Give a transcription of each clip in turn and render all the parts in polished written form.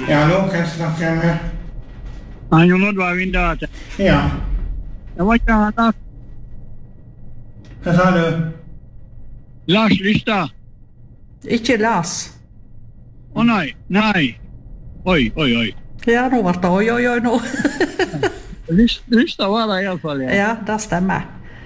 Ja, hallo, kan jeg snakke med? Jon Oddvar Vindate. Ja. Det var ikke Lars. Hva sa du? Lars Lystad. Ikke Lars. Å nei. Oi. Ja, nå var det oi nå. Lystad var det i alle fall, ja. Ja, det stemmer.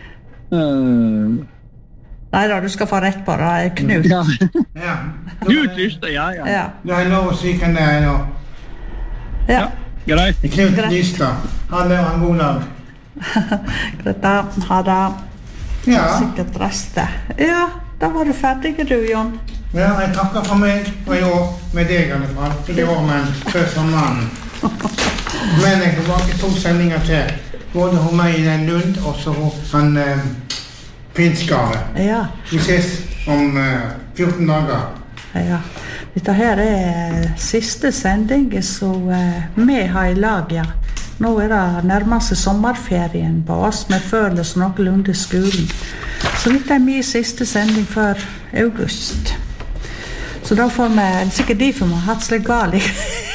Neida, du skal få rett på det, Knut. Ja. Ja. Knut Lystad, ja. Ja. Du har lov å si hvem det nå. Ja. Greit. Knut Greit. Lystad. Han er en god dag. Dette har det Ja. sikkert restet. Ja, da var du ferdig, du, Jon. Ja, jeg takker for meg, og i år med deg i alle fall. Ikke i år, men før sommeren. Men jeg har tilbake 2 sendinger til. Både hos meg i den Lund, og så hos han Finskare. Ja, Vi ses om 14 dager. ja. Dette her er siste sending som vi har i lag, ja. Nå er det nærmest sommerferien på oss, vi føler oss noenlunde i skolen. Så dette er min siste sending før august. Så da får vi, sikkert derfor vi har hatt slik galt.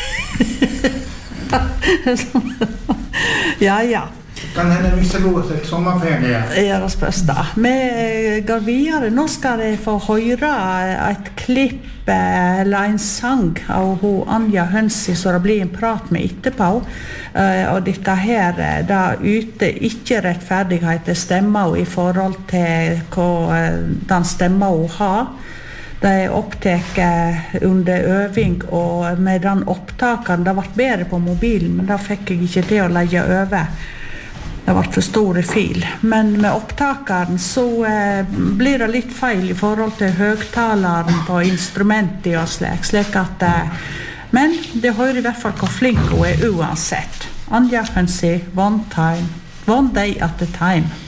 Ja. Kan hende vi skal gå til sommerferie. Ja, det spørs da. Vi går videre. Nå skal jeg få høre et klipp eller en sang av Anja Hønsi, så det blir en prat med etterpå. Og dette her, det yter ikke rettferdighet til stemmer i forhold til hva den stemmer hun har. Det er opptaket under øving, og med den opptakeren, det ble bedre på mobilen, men det fikk jeg ikke til å legge over. Det ble for store fil. Men med opptakeren så blir det litt feil i forhold til høgtaleren på instrumentet og slik at men det hører i hvert fall hvor flink hun er uansett. Anja Hønsi, one day at a time.